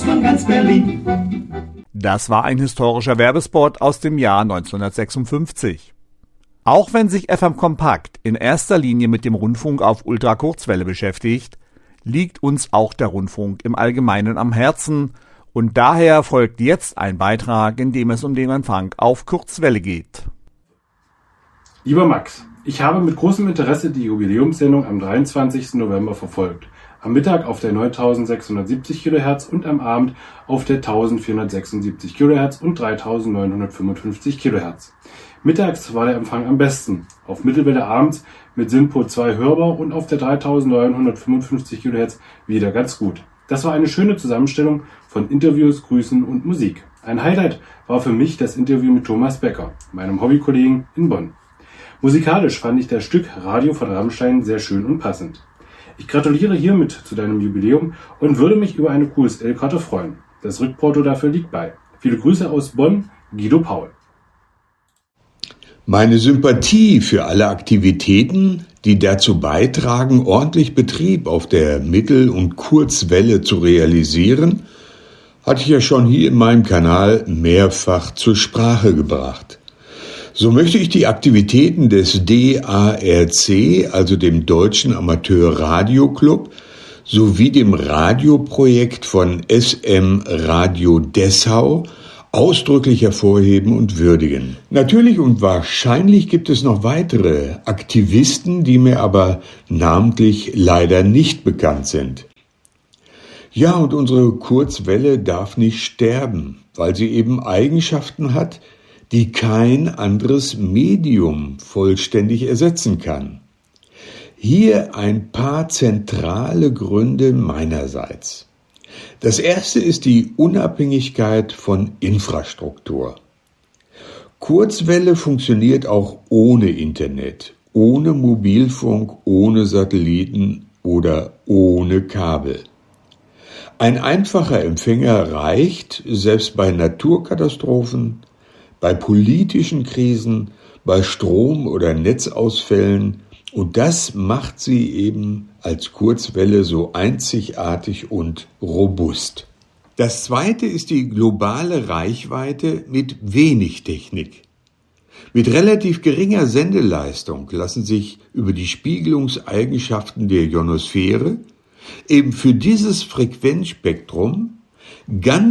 Ganz Berlin. Das war ein historischer Werbespot aus dem Jahr 1956. Auch wenn sich FM Kompakt in erster Linie mit dem Rundfunk auf Ultrakurzwelle beschäftigt, liegt uns auch der Rundfunk im Allgemeinen am Herzen und daher folgt jetzt ein Beitrag, in dem es um den Empfang auf Kurzwelle geht. Lieber Max, ich habe mit großem Interesse die Jubiläumssendung am 23. November verfolgt. Am Mittag auf der 9670 kHz und am Abend auf der 1476 kHz und 3955 kHz. Mittags war der Empfang am besten, auf Mittelwelle abends mit SINPO 2 hörbar und auf der 3955 kHz wieder ganz gut. Das war eine schöne Zusammenstellung von Interviews, Grüßen und Musik. Ein Highlight war für mich das Interview mit Thomas Becker, meinem Hobbykollegen in Bonn. Musikalisch fand ich das Stück Radio von Rammstein sehr schön und passend. Ich gratuliere hiermit zu deinem Jubiläum und würde mich über eine QSL-Karte freuen. Das Rückporto dafür liegt bei. Viele Grüße aus Bonn, Guido Paul. Meine Sympathie für alle Aktivitäten, die dazu beitragen, ordentlich Betrieb auf der Mittel- und Kurzwelle zu realisieren, hatte ich ja schon hier in meinem Kanal mehrfach zur Sprache gebracht. So möchte ich die Aktivitäten des DARC, also dem Deutschen Amateur Radio Club, sowie dem Radioprojekt von SM Radio Dessau ausdrücklich hervorheben und würdigen. Natürlich und wahrscheinlich gibt es noch weitere Aktivisten, die mir aber namentlich leider nicht bekannt sind. Ja, und unsere Kurzwelle darf nicht sterben, weil sie eben Eigenschaften hat, die kein anderes Medium vollständig ersetzen kann. Hier ein paar zentrale Gründe meinerseits. Das erste ist die Unabhängigkeit von Infrastruktur. Kurzwelle funktioniert auch ohne Internet, ohne Mobilfunk, ohne Satelliten oder ohne Kabel. Ein einfacher Empfänger reicht, selbst bei Naturkatastrophen, bei politischen Krisen, bei Strom- oder Netzausfällen, und das macht sie eben als Kurzwelle so einzigartig und robust. Das zweite ist die globale Reichweite mit wenig Technik. Mit relativ geringer Sendeleistung lassen sich über die Spiegelungseigenschaften der Ionosphäre eben für dieses Frequenzspektrum ganz